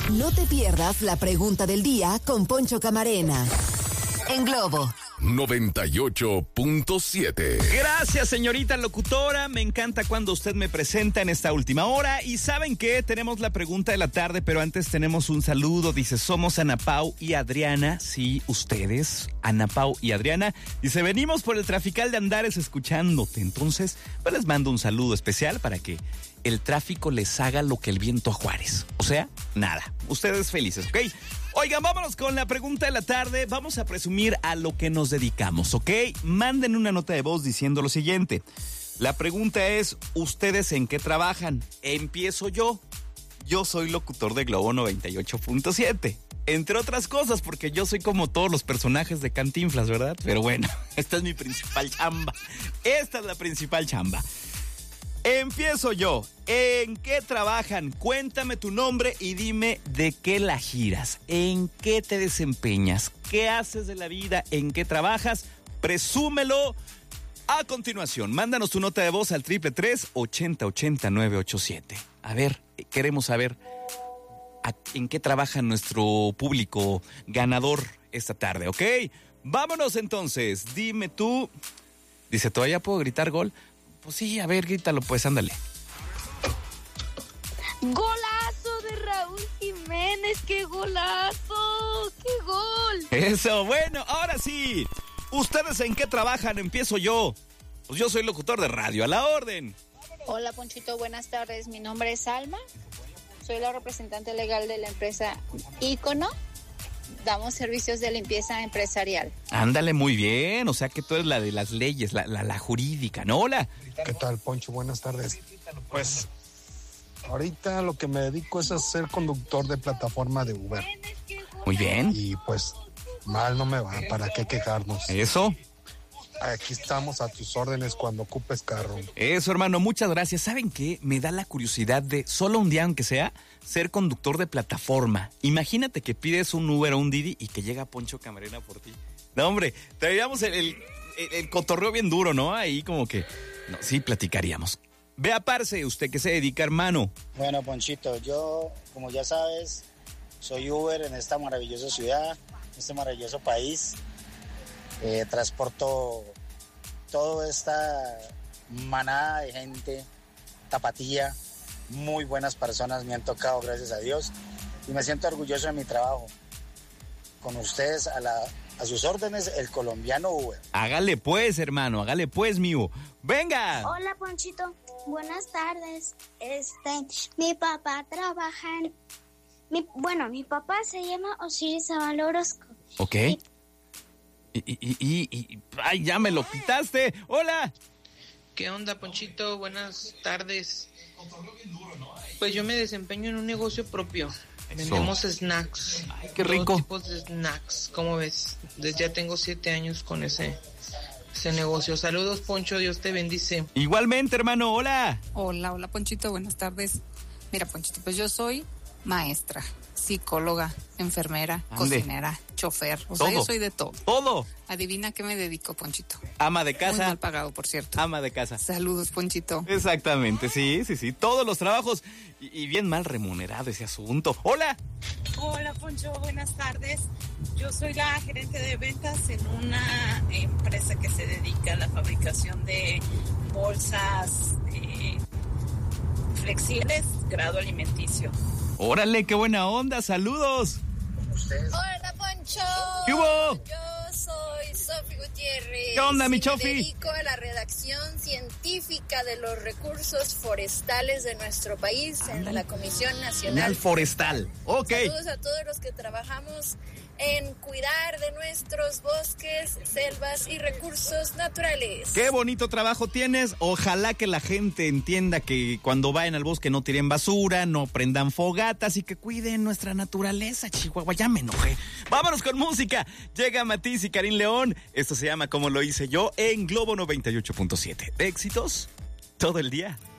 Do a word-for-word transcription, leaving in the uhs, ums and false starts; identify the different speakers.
Speaker 1: No te pierdas la pregunta del día con Poncho Camarena. En Globo
Speaker 2: noventa y ocho punto siete.
Speaker 3: Gracias, señorita locutora. Me encanta cuando usted me presenta en esta última hora. Y ¿saben qué? Tenemos la pregunta de la tarde, pero antes tenemos un saludo. Dice, somos Ana Pau y Adriana. Sí, ustedes, Ana Pau y Adriana. Dice, venimos por el trafical de Andares escuchándote. Entonces, pues les mando un saludo especial para que el tráfico les haga lo que el viento a Juárez. O sea, nada. Ustedes felices, ¿ok? Oigan, vámonos con la pregunta de la tarde. Vamos a presumir a lo que nos dedicamos, ¿ok? Manden una nota de voz diciendo lo siguiente. La pregunta es, ¿ustedes en qué trabajan? Empiezo yo. Yo soy locutor de Globo noventa y ocho punto siete. Entre otras cosas, porque yo soy como todos los personajes de Cantinflas, ¿verdad? Pero bueno, esta es mi principal chamba. Esta es la principal chamba. Empiezo yo. ¿En qué trabajan? Cuéntame tu nombre y dime de qué la giras. ¿En qué te desempeñas? ¿Qué haces de la vida? ¿En qué trabajas? Presúmelo a continuación. Mándanos tu nota de voz al triple tres, ochenta, ochenta, nueve ochenta y siete. A ver, queremos saber a, en qué trabaja nuestro público ganador esta tarde, ¿ok? Vámonos entonces. Dime tú. Dice, ¿todavía puedo gritar gol? Pues sí, a ver, grítalo, pues, ándale.
Speaker 4: ¡Golazo de Raúl Jiménez! ¡Qué golazo! ¡Qué gol!
Speaker 3: Eso, bueno, ahora sí. ¿Ustedes en qué trabajan? Empiezo yo. Pues yo soy locutor de radio, a la orden.
Speaker 5: Hola, Ponchito, buenas tardes. Mi nombre es Alma. Soy la representante legal de la empresa Ícono. Damos servicios de limpieza empresarial.
Speaker 3: Ándale, muy bien. O sea que tú eres la de las leyes, la, la, la jurídica, ¿no? Hola.
Speaker 6: ¿Qué tal, Poncho? Buenas tardes. Pues ahorita lo que me dedico es a ser conductor de plataforma de Uber.
Speaker 3: Muy bien.
Speaker 6: Y pues mal no me va, ¿para qué quejarnos?
Speaker 3: Eso.
Speaker 6: Aquí estamos a tus órdenes cuando ocupes carro.
Speaker 3: Eso, hermano, muchas gracias. ¿Saben qué? Me da la curiosidad de, solo un día, aunque sea, ser conductor de plataforma. Imagínate que pides un Uber o un Didi y que llega Poncho Camarena por ti. No, hombre, traeríamos el, el, el, el cotorreo bien duro, ¿no? Ahí como que, no, sí, platicaríamos. Vea, parce, ¿usted qué se dedica, hermano?
Speaker 7: Bueno, Ponchito, yo, como ya sabes, soy Uber en esta maravillosa ciudad, en este maravilloso país. Eh, transporto toda esta manada de gente, tapatía, muy buenas personas me han tocado, gracias a Dios, y me siento orgulloso de mi trabajo. Con ustedes, a, la, a sus órdenes, el colombiano Uber.
Speaker 3: Hágale pues, hermano, hágale pues, mío. ¡Venga!
Speaker 8: Hola, Ponchito, buenas tardes. Este, mi papá trabaja en... Mi, bueno, mi papá se llama Osiris Zavala Orozco.
Speaker 3: Ok. Y, Y, y, y, y, ay, ya me lo quitaste. Hola.
Speaker 9: ¿Qué onda, Ponchito? Buenas tardes. Pues yo me desempeño en un negocio propio. Eso. Vendemos snacks.
Speaker 3: Ay, qué rico.
Speaker 9: Todo tipos de snacks. ¿Cómo ves? Desde ya tengo siete años con ese, ese negocio. Saludos, Poncho. Dios te bendice.
Speaker 3: Igualmente, hermano. Hola.
Speaker 10: Hola, hola, Ponchito. Buenas tardes. Mira, Ponchito, pues yo soy maestra, psicóloga, enfermera, Ande. cocinera, chofer. O todo. sea, yo soy de todo.
Speaker 3: Todo.
Speaker 10: Adivina qué me dedico, Ponchito.
Speaker 3: Ama de casa.
Speaker 10: Muy mal pagado, por cierto.
Speaker 3: Ama de casa.
Speaker 10: Saludos, Ponchito.
Speaker 3: Exactamente, sí, sí, sí. Todos los trabajos y, y bien mal remunerado ese asunto. Hola.
Speaker 11: Hola, Poncho. Buenas tardes. Yo soy la gerente de ventas en una empresa que se dedica a la fabricación de bolsas eh, flexibles, grado alimenticio.
Speaker 3: Órale, qué buena onda, saludos.
Speaker 12: Hola, Poncho.
Speaker 3: ¿Qué hubo?
Speaker 12: Yo soy Sofi Gutiérrez.
Speaker 3: ¿Qué onda, mi
Speaker 12: y
Speaker 3: Chofi?
Speaker 12: Me dedico a la redacción científica de los recursos forestales de nuestro país Andale. en la Comisión Nacional
Speaker 3: Forestal. Ok.
Speaker 12: Saludos a todos los que trabajamos en cuidar de nuestros bosques, selvas y recursos naturales.
Speaker 3: Qué bonito trabajo tienes. Ojalá que la gente entienda que cuando vayan al bosque no tiren basura, no prendan fogatas y que cuiden nuestra naturaleza, Chihuahua. Ya me enojé. Vámonos con música. Llega Matiz y Karim León. Esto se llama Como lo hice yo en Globo noventa y ocho punto siete. Éxitos todo el día.